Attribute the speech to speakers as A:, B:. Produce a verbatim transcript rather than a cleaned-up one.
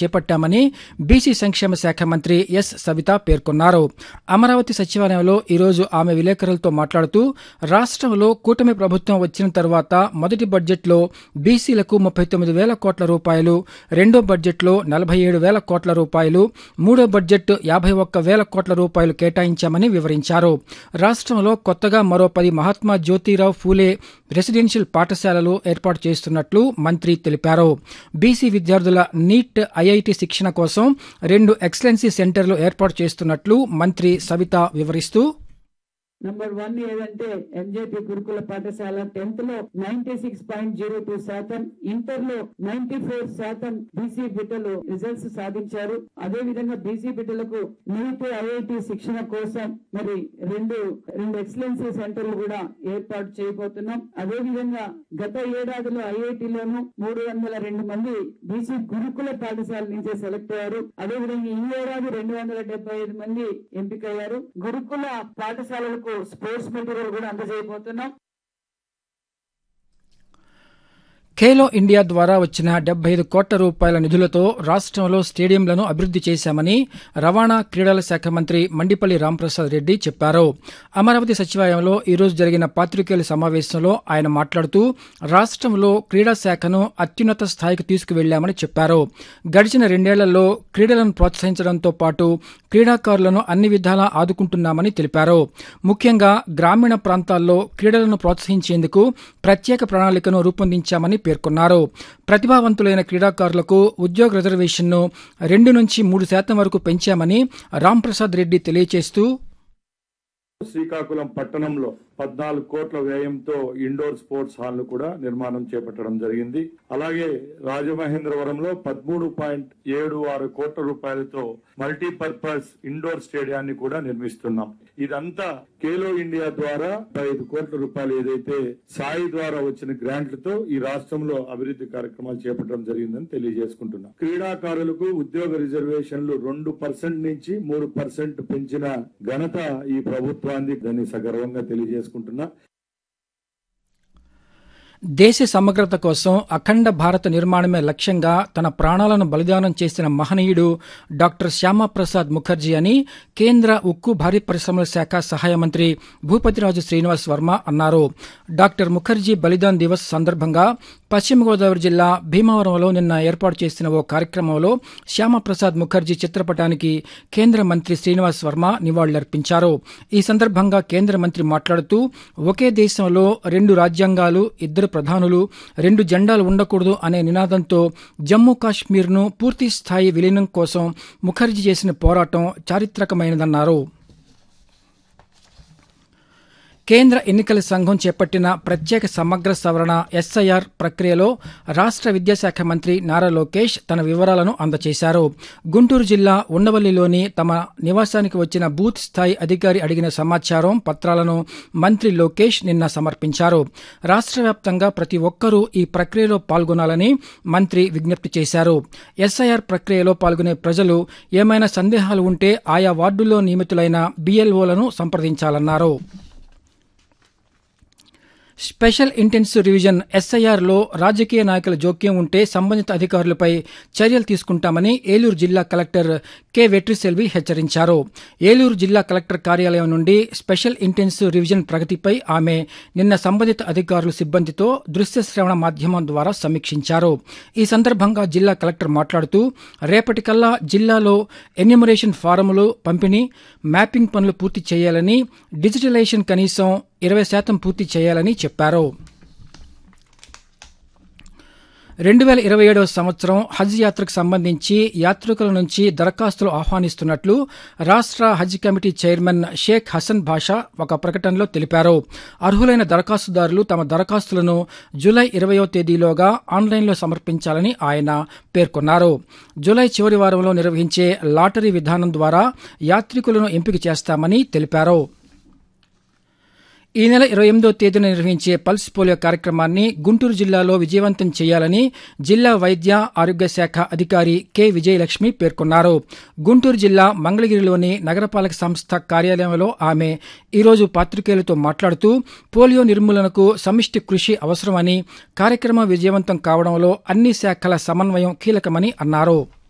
A: చేపట్టామని బీసీ సంక్షేమ శాఖ మంత్రి ఎస్ సవిత పేర్కొన్నారు. అమరావతి సచివాలయంలో ఈరోజు ఆమె విలేకరులతో మాట్లాడుతూ రాష్ట్రంలో కూటమి ప్రభుత్వం వచ్చిన తర్వాత మొదటి బడ్జెట్లో బీసీలకు ముప్పై తొమ్మిది వేల కోట్ల రూపాయలు, రెండో బడ్జెట్లో నలభై ఏడు వేల కోట్ల రూపాయలు, మూడో బడ్జెట్ యాభై ఒక్క వేల కోట్ల రూపాయలు కేటాయించామని వివరించారు. రాష్ట్రంలో కొత్తగా మరో పది మహాత్మా జ్యోతిరావు ఫూలే రెసిడెన్షియల్ పాఠశాలలు ఏర్పాటు చేస్తున్నట్లు మంత్రి తెలిపారు. బీసీ విద్యార్థుల నీట్, ఐఐటి శిక్షణ కోసం రెండు ఎక్సలెన్సీ సెంటర్లు ఏర్పాటు చేస్తున్నట్లు మంత్రి సవిత వివరిస్తూ,
B: నంబర్ వన్ ఏదంటే ఎంజేపీ గురుకుల పాఠశాల టెన్త్ లో ninety six point zero two శాతం, ఇంటర్ లో నైన్టీ ఫోర్ శాతం బీసీ బిడ్డలు రిజల్ట్స్ సాధించారు. అదే విధంగా బీసీ బిడ్డలకు నీట్, ఐఐటి శిక్షణ కోసం మరి రెండు రెండు ఎక్సలెన్సీ సెంటర్లు కూడా ఏర్పాటు చేయబోతున్నాం. అదే విధంగా గత ఏడాదిలో ఐఐటిలోను మూడు వందల రెండు మంది బీసీ గురుకుల పాఠశాల నుంచే సెలెక్ట్ అయ్యారు. అదే విధంగా ఈ ఏడాది రెండు వందల డెబ్బై ఐదు మంది ఎంపికయ్యారు. గురుకుల పాఠశాలలకు స్పోర్ట్స్ మెటీరియల్ కూడా అందజేయబోతున్నాం. ఖేలో ఇండియా ద్వారా వచ్చిన డెబ్బై ఐదు కోట్ల రూపాయల నిధులతో రాష్ట్రంలో స్టేడియంలను అభివృద్ది చేశామని రవాణా, క్రీడల శాఖ మంత్రి మండిపల్లి రాంప్రసాద్ రెడ్డి చెప్పారు. అమరావతి సచివాలయంలో ఈరోజు జరిగిన పాతికేయుల సమావేశంలో ఆయన మాట్లాడుతూ రాష్ట్రంలో క్రీడా శాఖను అత్యున్నత స్థాయికి తీసుకువెళ్లామని చెప్పారు. గడిచిన రెండేళ్లలో క్రీడలను ప్రోత్సహించడంతో పాటు క్రీడాకారులను అన్ని విధాలా ఆదుకుంటున్నామని తెలిపారు. ముఖ్యంగా గ్రామీణ ప్రాంతాల్లో క్రీడలను ప్రోత్సహించేందుకు ప్రత్యేక ప్రణాళికను రూపొందించామని పేర్కొన్నారు. ప్రతిభావంతులైన క్రీడాకారులకు ఉద్యోగ రిజర్వేషన్ను రెండు నుంచి మూడు శాతం వరకు పెంచామని రాంప్రసాద్ రెడ్డి తెలియజేస్తూ,
C: శ్రీకాకుళం పట్టణంలో పద్నాలుగు కోట్ల వ్యయంతో ఇండోర్ స్పోర్ట్స్ హాల్ ను కూడా నిర్మాణం చేపట్టడం జరిగింది. అలాగే రాజమహేంద్రవరంలో పదమూడు పాయింట్ ఏడు ఆరు కోట్ల రూపాయలతో మల్టీపర్పస్ ఇండోర్ స్టేడియాన్ని కూడా నిర్మిస్తున్నాం. ఇదంతా ఖేలో ఇండియా ద్వారా ఐదు కోట్ల రూపాయలు ఏదైతే సాయి ద్వారా వచ్చిన గ్రాంట్లతో ఈ రాష్ట్రంలో అభివృద్ధి కార్యక్రమాలు చేపట్టడం జరిగిందని తెలియజేసుకుంటున్నాం. క్రీడాకారులకు ఉద్యోగ రిజర్వేషన్లు రెండు పర్సెంట్ నుంచి మూడు పర్సెంట్ పెంచిన ఘనత ఈ ప్రభుత్వాన్ని, దాన్ని సగర్వంగా తెలియజేసుకుంటున్నా.
A: దేశ సమగ్రత కోసం అఖండ భారత నిర్మాణమే లక్ష్యంగా తన ప్రాణాలను బలిదానం చేసిన మహనీయుడు డాక్టర్ శ్యామాప్రసాద్ ముఖర్జీ అని కేంద్ర ఉక్కు, భారీ పరిశ్రమల శాఖ సహాయ మంత్రి భూపతిరాజు శ్రీనివాస్ వర్మ అన్నారు. డాక్టర్ ముఖర్జీ బలిదాన్ దివస్ సందర్భంగా పశ్చిమ గోదావరి జిల్లా భీమవరంలో నిన్న ఏర్పాటు చేసిన ఓ కార్యక్రమంలో శ్యామాప్రసాద్ ముఖర్జీ చిత్రపటానికి కేంద్ర మంత్రి శ్రీనివాస్ వర్మ నివాళులర్పించారు. ఈ సందర్భంగా కేంద్ర మంత్రి మాట్లాడుతూ, ఒకే దేశంలో రెండు రాజ్యాంగాలు, ఇద్దరు ప్రధానులు, రెండు జెండాలు ఉండకూడదు అనే నినాదంతో జమ్మూ కాశ్మీర్ను పూర్తి స్థాయి విలీనం కోసం ముఖర్జీ చేసిన పోరాటం చారిత్రకమైనదన్నారు. కేంద్ర ఎన్నికల సంఘం చేపట్టిన ప్రత్యేక సమగ్ర సవరణ ఎస్ఐఆర్ ప్రక్రియలో రాష్ట్ర విద్యాశాఖ మంత్రి నారా లోకేష్ తన వివరాలను అందజేశారు. గుంటూరు జిల్లా ఉండవల్లిలోని తమ నివాసానికి వచ్చిన బూత్ స్థాయి అధికారి అడిగిన సమాచారం, పత్రాలను మంత్రి లోకేష్ నిన్న సమర్పించారు. రాష్ట్ర వ్యాప్తంగా ప్రతి ఒక్కరూ ఈ ప్రక్రియలో పాల్గొనాలని మంత్రి విజ్ఞప్తి చేశారు. ఎస్ఐఆర్ ప్రక్రియలో పాల్గొనే ప్రజలు ఏమైనా సందేహాలు ఉంటే ఆయా వార్డుల్లో నియమితులైన బీఎల్ఓలను సంప్రదించాలన్నారు. స్పెషల్ ఇంటెన్సివ్ రివిజన్ ఎస్ఐఆర్లో రాజకీయ నాయకుల జోక్యం ఉంటే సంబంధిత అధికారులపై చర్యలు తీసుకుంటామని ఏలూరు జిల్లా కలెక్టర్ కె వెట్రిసెల్వి హెచ్చరించారు. ఏలూరు జిల్లా కలెక్టర్ కార్యాలయం నుండి స్పెషల్ ఇంటెన్సివ్ రివిజన్ ప్రగతిపై ఆమె నిన్న సంబంధిత అధికారులు, సిబ్బందితో దృశ్య శ్రవణ మాధ్యమం ద్వారా సమీక్షించారు. ఈ సందర్భంగా జిల్లా కలెక్టర్ మాట్లాడుతూ, రేపటికల్లా జిల్లాలో ఎన్యూమరేషన్ ఫారములు పంపిణీ, మ్యాపింగ్ పనులు పూర్తి చేయాలని, డిజిటలైజేషన్ కనీసం ఇరవై శాతం పూర్తి చేయాలని చెప్పారు. రెండు వేల ఇరవై ఏడవ సంవత్సరం హజ్ యాత్రకు సంబంధించి యాత్రికుల నుంచి దరఖాస్తులు ఆహ్వానిస్తున్నట్లు రాష్ట్ర హజ్ కమిటీ చైర్మన్ షేక్ హసన్ బాషా ఒక ప్రకటనలో తెలిపారు. అర్హులైన దరఖాస్తుదారులు తమ దరఖాస్తులను జూలై ఇరవయో తేదీలోగా ఆన్లైన్లో సమర్పించాలని ఆయన పేర్కొన్నారు. జూలై చివరి వారంలో నిర్వహించే లాటరీ విధానం ద్వారా యాత్రికులను ఎంపిక చేస్తామని తెలిపారు. ఈ నెల ఇరవై ఎనిమిదో తేదీన నిర్వహించే పల్స్ పోలియో కార్యక్రమాన్ని గుంటూరు జిల్లాలో విజయవంతం చేయాలని జిల్లా వైద్య ఆరోగ్య శాఖ అధికారి కె విజయలక్ష్మి పేర్కొన్నారు. గుంటూరు జిల్లా మంగళగిరిలోని నగరపాలక సంస్థ కార్యాలయంలో ఆమె ఈరోజు పాతికేయులతో మాట్లాడుతూ, పోలియో నిర్మూలనకు సమిష్టి కృషి అవసరమని, కార్యక్రమం విజయవంతం కావడంలో అన్ని శాఖల సమన్వయం కీలకమని అన్నారు.